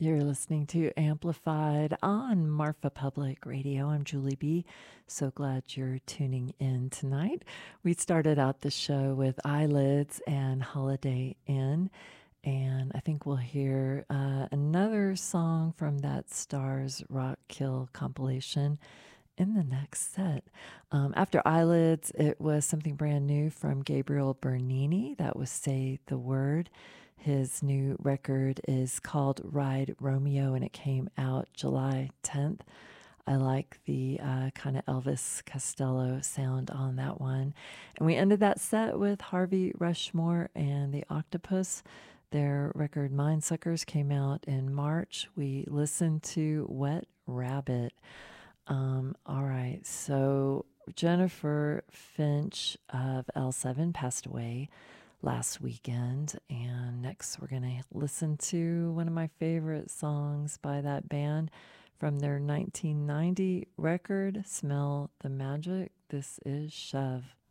You're listening to Amplified on Marfa Public Radio. I'm Julie B. So glad you're tuning in tonight. We started out the show with Eyelids and Holiday Inn, and I think we'll hear another song from that Stars Rock Kill compilation in the next set. After Eyelids, it was something brand new from Gabriel Bernini. That was Say the Word. His new record is called Ride Romeo, and it came out July 10th. I like the kind of Elvis Costello sound on that one. And we ended that set with Harvey Rushmore and the Octopus. Their record Mindsuckers came out in March. We listened to Wet Rabbit. All right, so Jennifer Finch of L7 passed away last weekend, and next we're going to listen to one of my favorite songs by that band from their 1990 record, Smell the Magic. This is Shove.